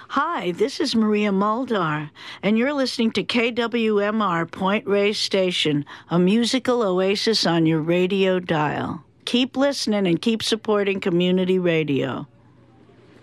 Hi, this is Maria Muldar, and you're listening to KWMR Point Reyes Station, a musical oasis on your radio dial. Keep listening and keep supporting community radio.